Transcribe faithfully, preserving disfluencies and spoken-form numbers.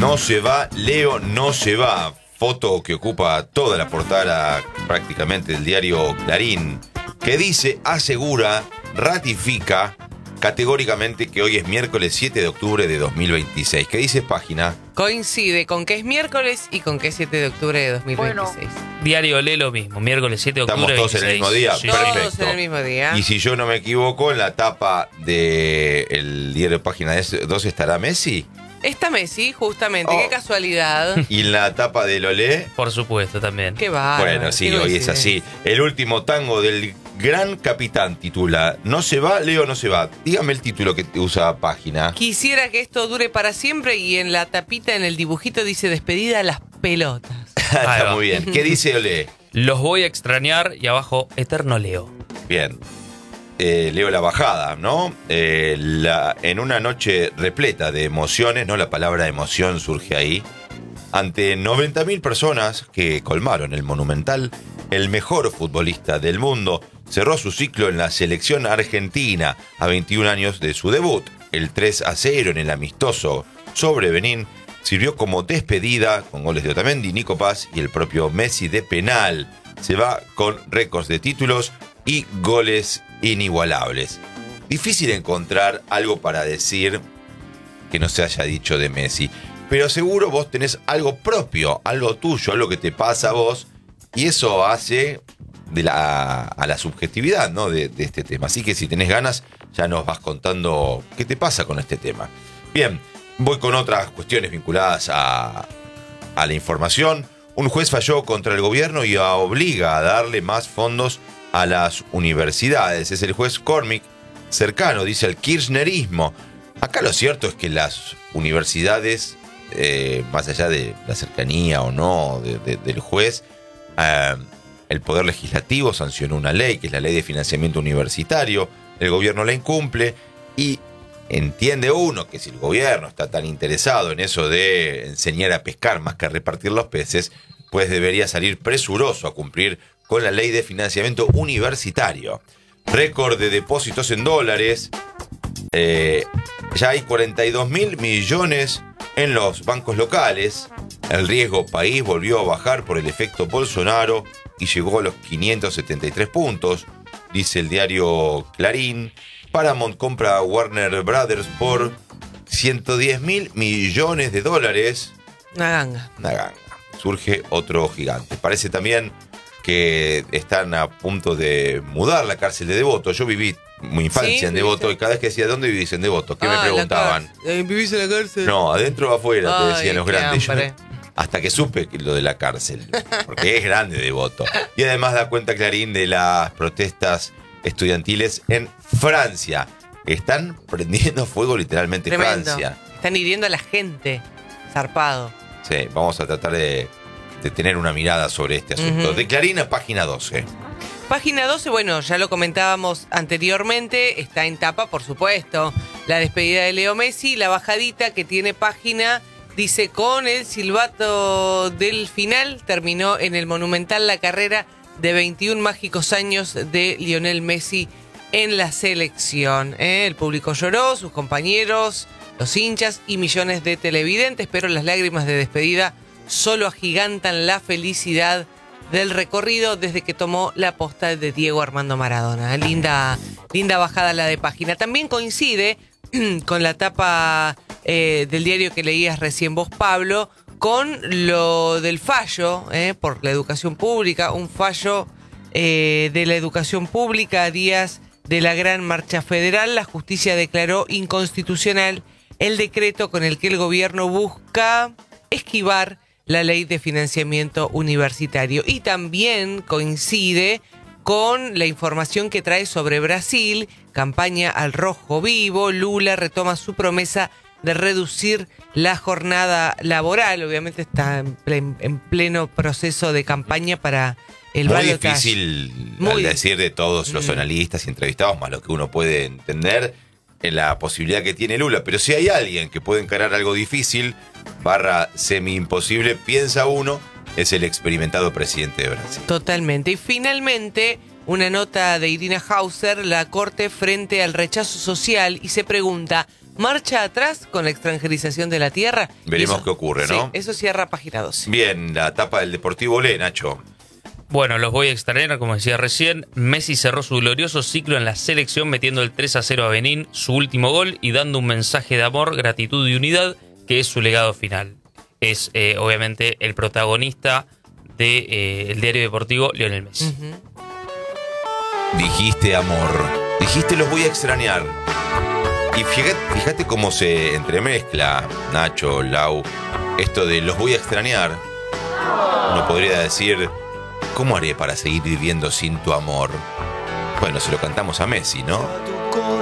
No se va, Leo no se va. Foto que ocupa toda la portada prácticamente del diario Clarín, que dice, asegura, ratifica categóricamente que hoy es miércoles siete de octubre de dos mil veintiséis. ¿Qué dice página? Coincide con que es miércoles y con que es siete de octubre de dos mil veintiséis. Bueno. Diario lee lo mismo, miércoles siete de octubre. Estamos todos veintiséis. en el mismo día. Sí, Perfecto. Todos en el mismo día. Y si yo no me equivoco, en la tapa del diario Página dos estará Messi. Está Messi, justamente, Oh. qué casualidad. Y en la tapa del Olé. Por supuesto, también. Qué va. Bueno, sí, hoy es así. El último tango del gran capitán titula ¿No se va, Leo no se va? Dígame el título que usa página. Quisiera que esto dure para siempre y en la tapita, en el dibujito, dice despedida a las pelotas. Está muy bien. ¿Qué dice Olé? Los voy a extrañar y abajo, eterno Leo. Bien. Eh, leo la bajada, ¿no? Eh, la, en una noche repleta de emociones, ¿no? La palabra emoción surge ahí. Ante noventa mil personas que colmaron el Monumental, el mejor futbolista del mundo cerró su ciclo en la selección argentina a veintiún años de su debut. El tres a cero en el amistoso sobre Benín sirvió como despedida con goles de Otamendi, Nico Paz y el propio Messi de penal. Se va con récords de títulos y goles inigualables. Difícil encontrar algo para decir que no se haya dicho de Messi, pero seguro vos tenés algo propio, algo tuyo, algo que te pasa a vos, y eso hace de la, a la subjetividad, ¿no? de, de este tema. Así que si tenés ganas, ya nos vas contando qué te pasa con este tema. Bien, voy con otras cuestiones vinculadas a, a la información. Un juez falló contra el gobierno y obliga a darle más fondos a las universidades. Es el juez Cormick, cercano, dice, al kirchnerismo. Acá lo cierto es que las universidades, eh, más allá de la cercanía o no de, de, del juez, eh, el Poder Legislativo sancionó una ley, que es la Ley de Financiamiento Universitario. El gobierno la incumple y entiende uno que si el gobierno está tan interesado en eso de enseñar a pescar más que a repartir los peces, pues debería salir presuroso a cumplir con la Ley de Financiamiento Universitario. Récord de depósitos en dólares. Eh, ya hay cuarenta y dos mil millones en los bancos locales. El riesgo país volvió a bajar por el efecto Bolsonaro y llegó a los quinientos setenta y tres puntos, dice el diario Clarín. Paramount compra a Warner Brothers por ciento diez mil millones de dólares. Una ganga. Una ganga. Surge otro gigante. Parece también que están a punto de mudar la cárcel de Devoto. Yo viví mi infancia ¿Sí? en Devoto y cada vez que decía, ¿dónde vivís en Devoto? ¿Qué Ah, me preguntaban? Eh, ¿Vivís en la cárcel? No, adentro o afuera, te Ay, decían los qué grandes. Yo hambre. no- hasta que supe que lo de la cárcel, porque es grande Devoto. Y además da cuenta Clarín de las protestas estudiantiles en Francia. Están prendiendo fuego literalmente Tremendo. Francia. Están hiriendo a la gente. Zarpado. Sí, vamos a tratar de, de tener una mirada sobre este asunto. Ujú. De Clarín a página doce. Página doce, bueno, ya lo comentábamos anteriormente, está en tapa, por supuesto, la despedida de Leo Messi, la bajadita que tiene página, dice, con el silbato del final, terminó en el Monumental la carrera de veintiún mágicos años de Lionel Messi en la selección. ¿eh? El público lloró, sus compañeros, los hinchas y millones de televidentes, pero las lágrimas de despedida solo agigantan la felicidad del recorrido desde que tomó la posta de Diego Armando Maradona. Linda, linda bajada la de página. También coincide con la tapa eh, del diario que leías recién vos, Pablo, con lo del fallo eh, por la educación pública, un fallo eh, de la educación pública a días de la gran marcha federal. La justicia declaró inconstitucional el decreto con el que el gobierno busca esquivar la ley de financiamiento universitario. Y también coincide con la información que trae sobre Brasil, campaña al rojo vivo. Lula retoma su promesa de reducir la jornada laboral. Obviamente está en, plen, en pleno proceso de campaña para el Muy balotaje. difícil, Muy al di- decir de todos los Mm. analistas y entrevistados, más lo que uno puede entender, en la posibilidad que tiene Lula. Pero si hay alguien que puede encarar algo difícil, barra semi-imposible, piensa uno, es el experimentado presidente de Brasil. Totalmente. Y finalmente, una nota de Irina Hauser, la Corte frente al rechazo social, y se pregunta, marcha atrás con la extranjerización de la tierra. Veremos Eso- qué ocurre, sí, ¿no? eso cierra página doce. Bien, la etapa del Deportivo Olé, Nacho. Bueno, los voy a extrañar, como decía recién. Messi cerró su glorioso ciclo en la selección metiendo el tres a cero a Benín, su último gol, y dando un mensaje de amor, gratitud y unidad, que es su legado final. Es, eh, obviamente, el protagonista del de, eh, diario deportivo, Lionel Messi. Ujú. Dijiste amor, dijiste los voy a extrañar. Y fíjate, fíjate cómo se entremezcla, Nacho, Lau, esto de los voy a extrañar. Uno podría decir, ¿cómo haré para seguir viviendo sin tu amor? Bueno, se lo cantamos a Messi, ¿no?